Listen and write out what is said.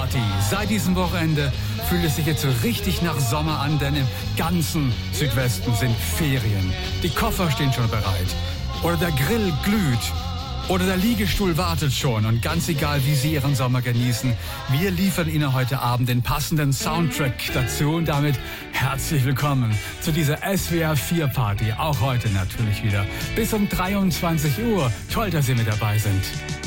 Party. Seit diesem Wochenende fühlt es sich jetzt so richtig nach Sommer an, denn im ganzen Südwesten sind Ferien. Die Koffer stehen schon bereit. Oder der Grill glüht. Oder der Liegestuhl wartet schon. Und ganz egal, wie Sie Ihren Sommer genießen, wir liefern Ihnen heute Abend den passenden Soundtrack dazu. Und damit herzlich willkommen zu dieser SWR 4 Party. Auch heute natürlich wieder bis um 23 Uhr. Toll, dass Sie mit dabei sind.